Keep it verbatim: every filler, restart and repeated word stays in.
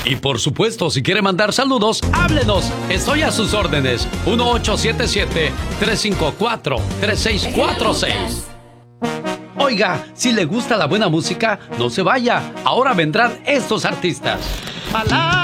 Y por supuesto, si quiere mandar saludos, háblenos. Estoy a sus órdenes. uno ocho siete siete, tres cinco cuatro, tres seis cuatro seis. Oiga, si le gusta la buena música, no se vaya. Ahora vendrán estos artistas. Palabras